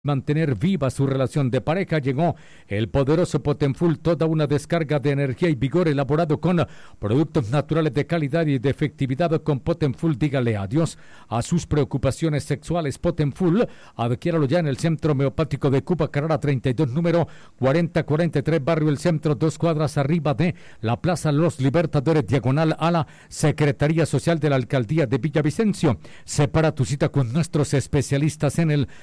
mantener viva su relación de pareja, llegó el poderoso Potenfull, toda una descarga de energía y vigor elaborado con productos naturales de calidad y de efectividad. Con Potenfull, dígale adiós a sus preocupaciones sexuales. Potenfull, adquiéralo ya en el Centro Homeopático de Cuba, Carrera 32, número 4043, Barrio El Centro, 2 cuadras arriba de la Plaza Los Libertadores, diagonal a la Secretaría Social de la Alcaldía de Villavicencio. Separa tu cita con nuestros especialistas en el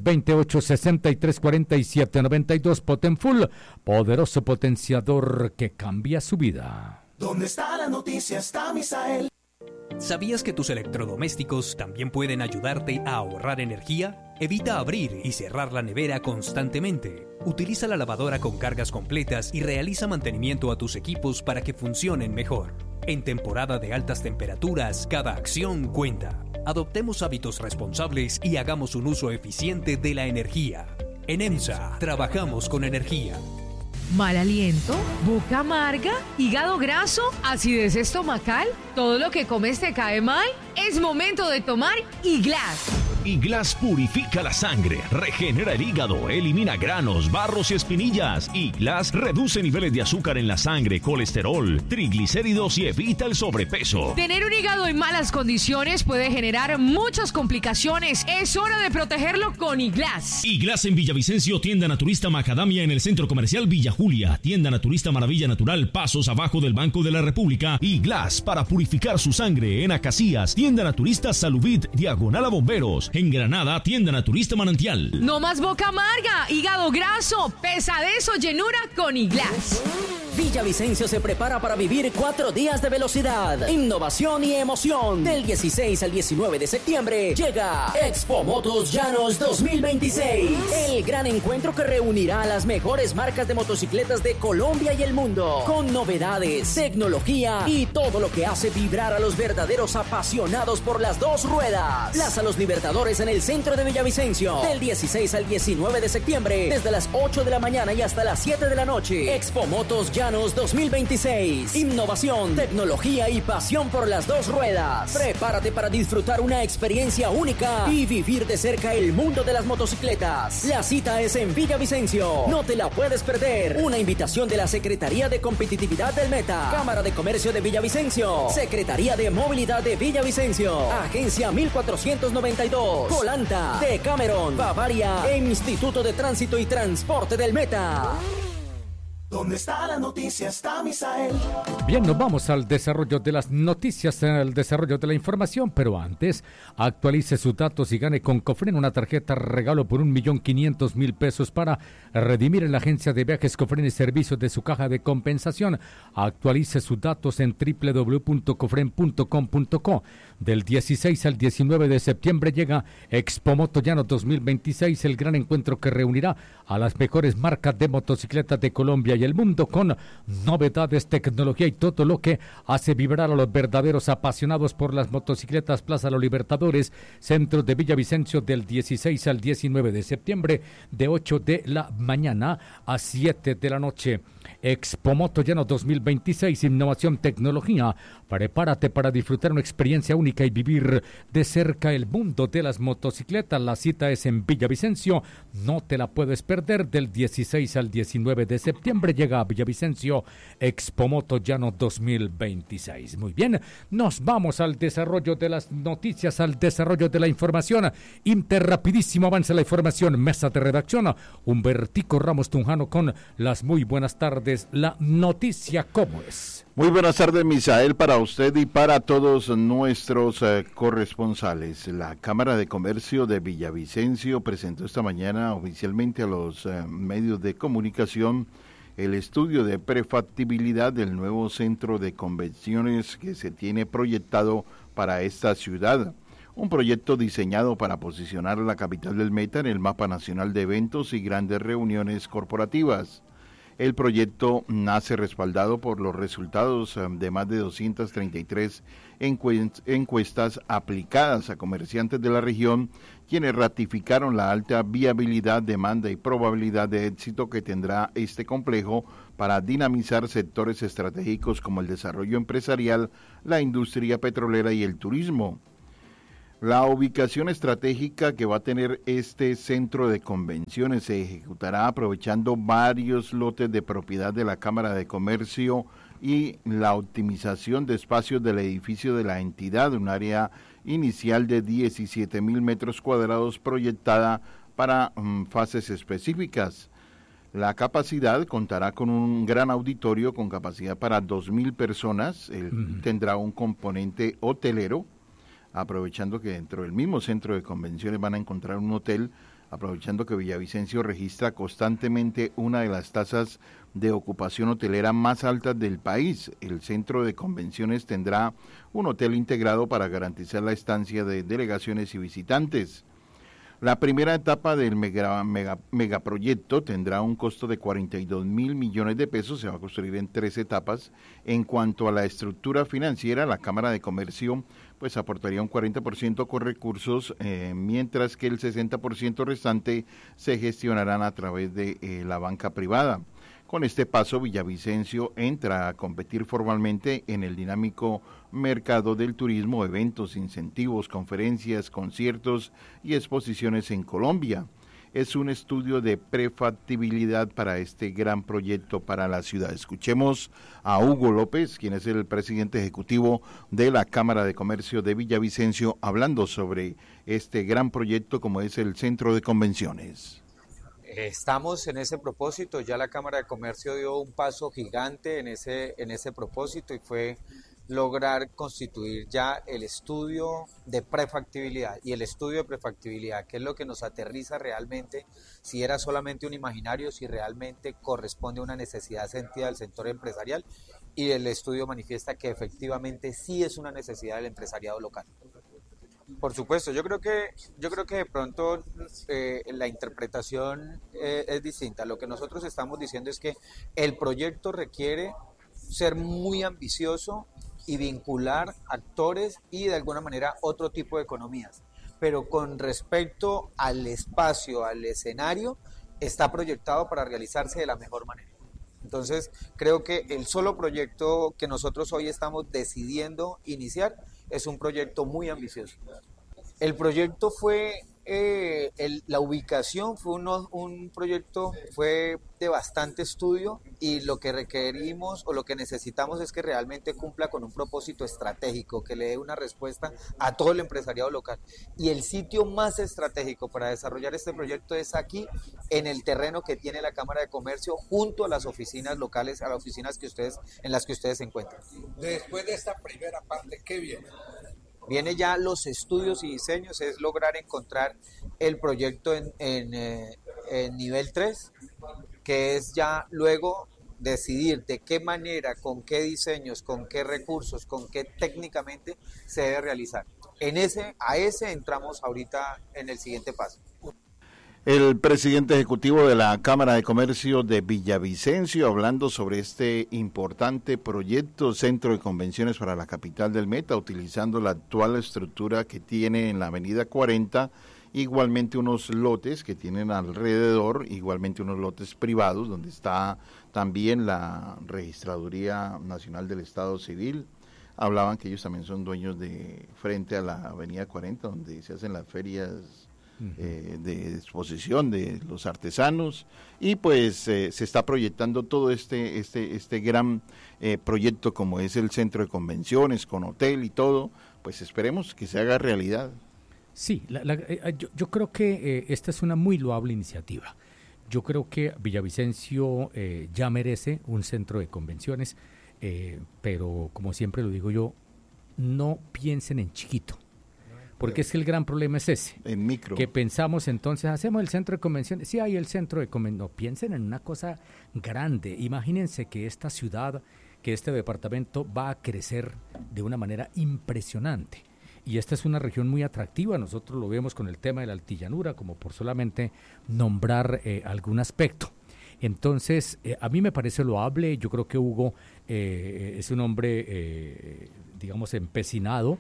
328-6347-92. Potenfull, poderoso potenciador que cambia su vida. ¿Dónde está la noticia? Está Misael. ¿Sabías que tus electrodomésticos también pueden ayudarte a ahorrar energía? Evita abrir y cerrar la nevera constantemente. Utiliza la lavadora con cargas completas y realiza mantenimiento a tus equipos para que funcionen mejor. En temporada de altas temperaturas, cada acción cuenta. Adoptemos hábitos responsables y hagamos un uso eficiente de la energía. En EMSA, trabajamos con energía. ¿Mal aliento? ¿Boca amarga? ¿Hígado graso? ¿Acidez estomacal? ¿Todo lo que comes te cae mal? Es momento de tomar Iglas. Iglas purifica la sangre, regenera el hígado, elimina granos, barros y espinillas. Iglas reduce niveles de azúcar en la sangre, colesterol, triglicéridos y evita el sobrepeso. Tener un hígado en malas condiciones puede generar muchas complicaciones. Es hora de protegerlo con Iglas. Iglas en Villavicencio, tienda naturista Macadamia en el Centro Comercial Villa Julia, tienda naturista Maravilla Natural, pasos abajo del Banco de la República. Iglas para purificar su sangre en Acacias, tienda naturista Salubit, diagonal a Bomberos. En Granada, tienda naturista Manantial. No más boca amarga, hígado graso, pesadez o llenura con Iglas. Villavicencio se prepara para vivir 4 días de velocidad, innovación y emoción. Del 16 al 19 de septiembre llega Expo Motos Llanos 2026. El gran encuentro que reunirá a las mejores marcas de motocicletas de Colombia y el mundo. Con novedades, tecnología y todo lo que hace vibrar a los verdaderos apasionados por las dos ruedas. Plaza Los Libertadores en el centro de Villavicencio. Del 16 al 19 de septiembre, desde las 8 de la mañana y hasta las 7 de la noche. Expo Motos Llanos 2026. Innovación, tecnología y pasión por las dos ruedas. Prepárate para disfrutar una experiencia única y vivir de cerca el mundo de las motocicletas. La cita es en Villavicencio. No te la puedes perder. Una invitación de la Secretaría de Competitividad del Meta, Cámara de Comercio de Villavicencio, Secretaría de Movilidad de Villavicencio, Agencia 1492, Colanta, Decameron, Bavaria e Instituto de Tránsito y Transporte del Meta. ¿Dónde está la noticia? Está Misael. Bien, nos vamos al desarrollo de las noticias, al desarrollo de la información, pero antes, actualice sus datos y gane con Cofren una tarjeta regalo por 1.500.000 pesos para redimir en la agencia de viajes Cofren y servicios de su caja de compensación. Actualice sus datos en www.cofren.com.co. Del 16 al 19 de septiembre llega Expo Moto Llanos 2026, el gran encuentro que reunirá a las mejores marcas de motocicletas de Colombia y el mundo, con novedades, tecnología y todo lo que hace vibrar a los verdaderos apasionados por las motocicletas. Plaza Los Libertadores, centro de Villavicencio, del 16 al 19 de septiembre, de 8 de la mañana a 7 de la noche. Expo Moto Llanos 2026, innovación, tecnología. Prepárate para disfrutar una experiencia única y vivir de cerca el mundo de las motocicletas. La cita es en Villavicencio, no te la puedes perder. Del 16 al 19 de septiembre llega a Villavicencio Expo Moto Llanos 2026. Muy bien, nos vamos al desarrollo de las noticias, al desarrollo de la información. Interrapidísimo avanza la información. Mesa de redacción, Humbertico Ramos Tunjano con las muy buenas tardes. La noticia, ¿cómo es? Muy buenas tardes, Misael, para usted y para todos nuestros corresponsales. La Cámara de Comercio de Villavicencio presentó esta mañana oficialmente a los medios de comunicación el estudio de prefactibilidad del nuevo centro de convenciones que se tiene proyectado para esta ciudad. Un proyecto diseñado para posicionar la capital del Meta en el mapa nacional de eventos y grandes reuniones corporativas. El proyecto nace respaldado por los resultados de más de 233 encuestas aplicadas a comerciantes de la región, quienes ratificaron la alta viabilidad, demanda y probabilidad de éxito que tendrá este complejo para dinamizar sectores estratégicos como el desarrollo empresarial, la industria petrolera y el turismo. La ubicación estratégica que va a tener este centro de convenciones se ejecutará aprovechando varios lotes de propiedad de la Cámara de Comercio y la optimización de espacios del edificio de la entidad, un área inicial de 17,000 metros cuadrados proyectada para fases específicas. La capacidad contará con un gran auditorio con capacidad para 2,000 personas. Tendrá un componente hotelero, aprovechando que dentro del mismo centro de convenciones van a encontrar un hotel, aprovechando que Villavicencio registra constantemente una de las tasas de ocupación hotelera más altas del país. El centro de convenciones tendrá un hotel integrado para garantizar la estancia de delegaciones y visitantes. La primera etapa del megaproyecto tendrá un costo de 42,000 millones de pesos, se va a construir en 3 etapas. En cuanto a la estructura financiera, la Cámara de Comercio pues aportaría un 40% con recursos, mientras que el 60% restante se gestionarán a través de la banca privada. Con este paso, Villavicencio entra a competir formalmente en el dinámico mercado del turismo, eventos, incentivos, conferencias, conciertos y exposiciones en Colombia. Es un estudio de prefactibilidad para este gran proyecto para la ciudad. Escuchemos a Hugo López, quien es el presidente ejecutivo de la Cámara de Comercio de Villavicencio, hablando sobre este gran proyecto como es el Centro de Convenciones. Estamos en ese propósito, ya la Cámara de Comercio dio un paso gigante en ese propósito y fue lograr constituir ya el estudio de prefactibilidad. Y el estudio de prefactibilidad, que es lo que nos aterriza realmente si era solamente un imaginario, si realmente corresponde a una necesidad sentida del sector empresarial, y el estudio manifiesta que efectivamente sí es una necesidad del empresariado local. Por supuesto, yo creo que de pronto la interpretación es distinta. Lo que nosotros estamos diciendo es que el proyecto requiere ser muy ambicioso y vincular actores y de alguna manera otro tipo de economías. Pero con respecto al espacio, al escenario, está proyectado para realizarse de la mejor manera. Entonces, creo que el solo proyecto que nosotros hoy estamos decidiendo iniciar es un proyecto muy ambicioso. El proyecto fue, la ubicación fue un proyecto, fue de bastante estudio, y lo que requerimos o lo que necesitamos es que realmente cumpla con un propósito estratégico, que le dé una respuesta a todo el empresariado local. Y el sitio más estratégico para desarrollar este proyecto es aquí, en el terreno que tiene la Cámara de Comercio, junto a las oficinas locales, a las oficinas en las que ustedes se encuentran. Después de esta primera parte, ¿qué viene? Viene ya los estudios y diseños, es lograr encontrar el proyecto en nivel 3, que es ya luego decidir de qué manera, con qué diseños, con qué recursos, con qué técnicamente se debe realizar. A ese entramos ahorita en el siguiente paso. El presidente ejecutivo de la Cámara de Comercio de Villavicencio, hablando sobre este importante proyecto, Centro de Convenciones para la capital del Meta, utilizando la actual estructura que tiene en la avenida 40, igualmente unos lotes que tienen alrededor, igualmente unos lotes privados, donde está también la Registraduría Nacional del Estado Civil. Hablaban que ellos también son dueños de frente a la avenida 40, donde se hacen las ferias de exposición de los artesanos, y pues se está proyectando todo este gran proyecto como es el centro de convenciones con hotel y todo. Pues esperemos que se haga realidad. Sí, yo creo que esta es una muy loable iniciativa. Yo creo que Villavicencio ya merece un centro de convenciones, pero como siempre lo digo yo, no piensen en chiquito. Porque es que el gran problema es ese, en micro, que pensamos entonces, hacemos el centro de convenciones, sí hay el centro de convenciones, no, piensen en una cosa grande. Imagínense que esta ciudad, que este departamento va a crecer de una manera impresionante, y esta es una región muy atractiva. Nosotros lo vemos con el tema de la altillanura, como por solamente nombrar algún aspecto. Entonces, a mí me parece loable. Yo creo que Hugo es un hombre, digamos, empecinado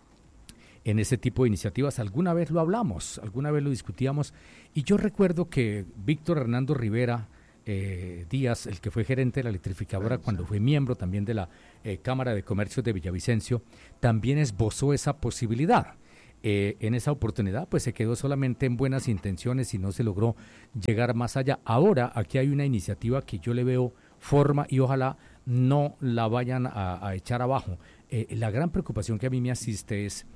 en ese tipo de iniciativas. Alguna vez lo hablamos, alguna vez lo discutíamos, y yo recuerdo que Víctor Hernando Rivera Díaz, el que fue gerente de la electrificadora cuando fue miembro también de la Cámara de Comercio de Villavicencio, también esbozó esa posibilidad. En esa oportunidad pues se quedó solamente en buenas intenciones y no se logró llegar más allá. Ahora aquí hay una iniciativa que yo le veo forma y ojalá no la vayan a echar abajo. La gran preocupación que a mí me asiste es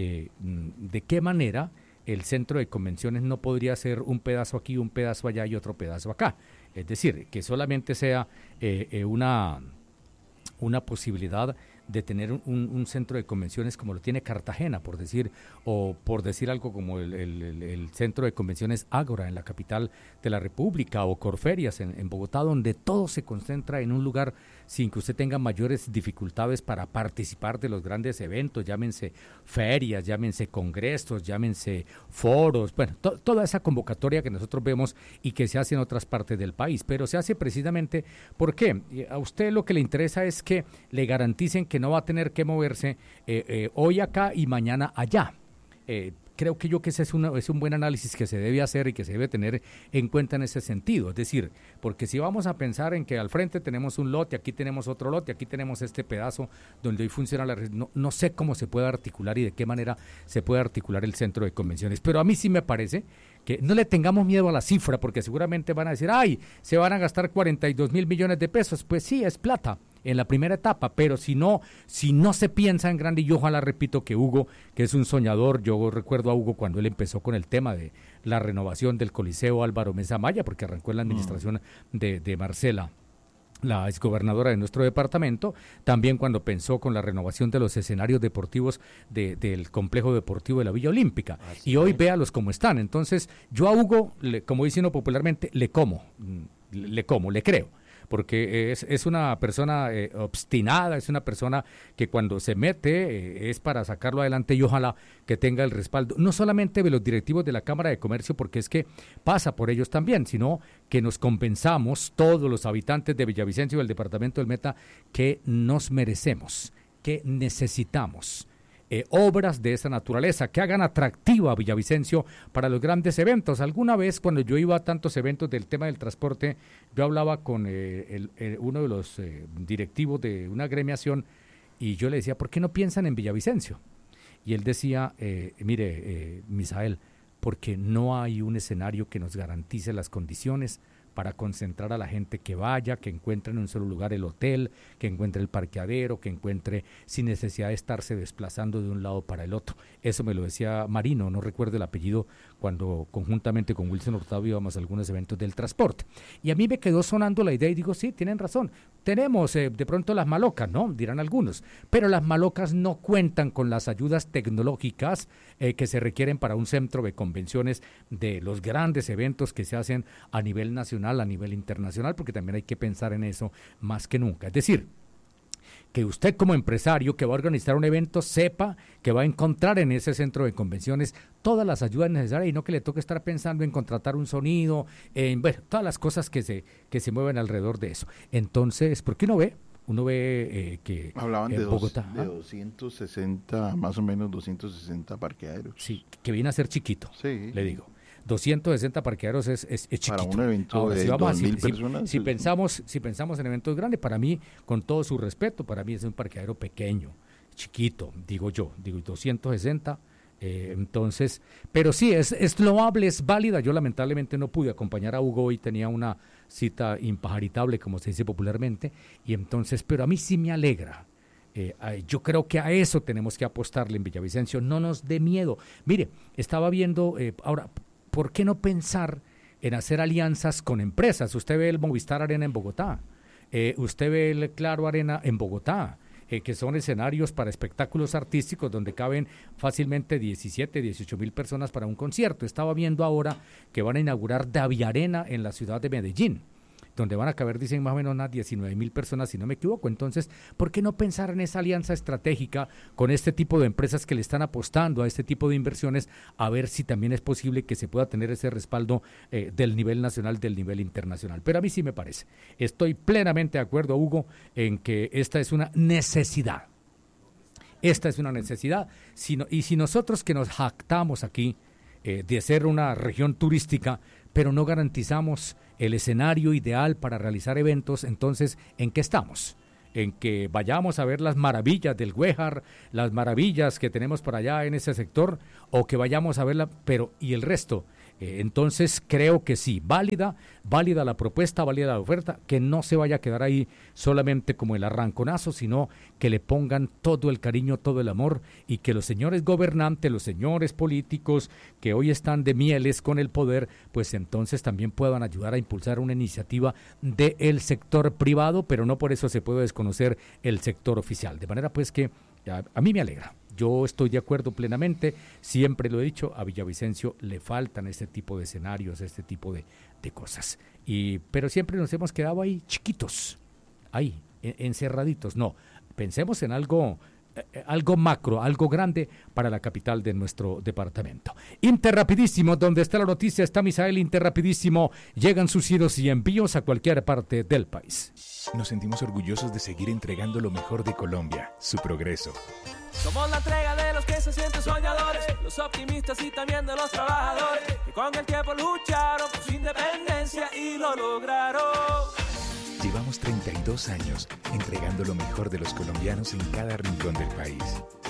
de qué manera el centro de convenciones no podría ser un pedazo aquí, un pedazo allá y otro pedazo acá. Es decir, que solamente sea una posibilidad de tener un centro de convenciones como lo tiene Cartagena, por decir, o por decir algo como el centro de convenciones Ágora en la capital de la República, o Corferias en Bogotá, donde todo se concentra en un lugar sin que usted tenga mayores dificultades para participar de los grandes eventos, llámense ferias, llámense congresos, llámense foros, bueno, toda esa convocatoria que nosotros vemos y que se hace en otras partes del país, pero se hace precisamente porque a usted lo que le interesa es que le garanticen que no va a tener que moverse hoy acá y mañana allá. Creo que ese es un buen análisis que se debe hacer y que se debe tener en cuenta en ese sentido. Es decir, porque si vamos a pensar en que al frente tenemos un lote, aquí tenemos otro lote, aquí tenemos este pedazo donde hoy funciona la red, no sé cómo se puede articular y de qué manera se puede articular el centro de convenciones. Pero a mí sí me parece que no le tengamos miedo a la cifra, porque seguramente van a decir, ¡ay! Se van a gastar 42.000 millones de pesos. Pues sí, es plata en la primera etapa, pero si no se piensa en grande, y yo ojalá repito que Hugo, que es un soñador, yo recuerdo a Hugo cuando él empezó con el tema de la renovación del Coliseo Álvaro Mesa Maya, porque arrancó en la administración de Marcela, la exgobernadora de nuestro departamento, también cuando pensó con la renovación de los escenarios deportivos del complejo deportivo de la Villa Olímpica. Así y hoy véalos cómo están. Entonces, yo a Hugo, como dicen popularmente, le creo. Porque es una persona obstinada, es una persona que cuando se mete es para sacarlo adelante y ojalá que tenga el respaldo, no solamente de los directivos de la Cámara de Comercio, porque es que pasa por ellos también, sino que nos compensamos todos los habitantes de Villavicencio y del departamento del Meta que nos merecemos, que necesitamos. Obras de esa naturaleza que hagan atractiva a Villavicencio para los grandes eventos. Alguna vez cuando yo iba a tantos eventos del tema del transporte, yo hablaba con uno de los directivos de una agremiación y yo le decía, ¿por qué no piensan en Villavicencio? Y él decía, mire, Misael, porque no hay un escenario que nos garantice las condiciones para concentrar a la gente que vaya, que encuentre en un solo lugar el hotel, que encuentre el parqueadero, que encuentre sin necesidad de estarse desplazando de un lado para el otro. Eso me lo decía Marino, no recuerdo el apellido, cuando conjuntamente con Wilson Hurtado íbamos a algunos eventos del transporte. Y a mí me quedó sonando la idea y digo, sí, tienen razón. Tenemos de pronto las malocas, ¿no? Dirán algunos, pero las malocas no cuentan con las ayudas tecnológicas que se requieren para un centro de convenciones de los grandes eventos que se hacen a nivel nacional, a nivel internacional, porque también hay que pensar en eso más que nunca. Es decir, que usted como empresario que va a organizar un evento sepa que va a encontrar en ese centro de convenciones todas las ayudas necesarias y no que le toque estar pensando en contratar un sonido, en todas las cosas que se mueven alrededor de eso. Entonces, ¿por qué uno ve que hablaban de Bogotá, de 260, más o menos 260 parqueaderos. Sí, que viene a ser chiquito, sí. Le digo. 260 parqueaderos es chiquito. Para un evento ahora, de 2.000 personas. Si pensamos en eventos grandes, para mí, con todo su respeto, para mí es un parqueadero pequeño, chiquito, digo 260. Entonces, pero sí, es loable, es válida. Yo lamentablemente no pude acompañar a Hugo hoy, tenía una cita impajaritable, como se dice popularmente, y entonces, pero a mí sí me alegra. Yo creo que a eso tenemos que apostarle en Villavicencio, no nos dé miedo. Mire, estaba viendo ahora, ¿por qué no pensar en hacer alianzas con empresas? Usted ve el Movistar Arena en Bogotá, usted ve el Claro Arena en Bogotá, que son escenarios para espectáculos artísticos donde caben fácilmente 17, 18 mil personas para un concierto. Estaba viendo ahora que van a inaugurar Davi Arena en la ciudad de Medellín, donde van a caber, dicen, más o menos unas 19.000 personas, si no me equivoco. Entonces, ¿por qué no pensar en esa alianza estratégica con este tipo de empresas que le están apostando a este tipo de inversiones, a ver si también es posible que se pueda tener ese respaldo del nivel nacional, del nivel internacional? Pero a mí sí me parece. Estoy plenamente de acuerdo, Hugo, en que esta es una necesidad. Esta es una necesidad. Y si nosotros que nos jactamos aquí de ser una región turística, pero no garantizamos el escenario ideal para realizar eventos, entonces, ¿en qué estamos? en que vayamos a ver las maravillas del Güejar, las maravillas que tenemos por allá en ese sector, o que vayamos a verla, pero ¿y el resto? Entonces creo que sí, válida la propuesta, válida la oferta, que no se vaya a quedar ahí solamente como el arranconazo, sino que le pongan todo el cariño, todo el amor, y que los señores gobernantes, los señores políticos que hoy están de mieles con el poder, pues entonces también puedan ayudar a impulsar una iniciativa del sector privado, pero no por eso se puede desconocer el sector oficial. De manera pues que a mí me alegra. Yo estoy de acuerdo plenamente, siempre lo he dicho, a Villavicencio le faltan este tipo de escenarios, este tipo de cosas. Pero siempre nos hemos quedado ahí chiquitos, ahí, encerraditos. No, pensemos en algo macro, algo grande para la capital de nuestro departamento. Interrapidísimo, donde está la noticia, está Misael. Interrapidísimo, llegan sus giros y envíos a cualquier parte del país. Nos sentimos orgullosos de seguir entregando lo mejor de Colombia, su progreso. Somos la entrega de los que se sienten soñadores, los optimistas y también de los trabajadores, que con el tiempo lucharon por su independencia y lo lograron. Llevamos 32 años entregando lo mejor de los colombianos en cada rincón del país.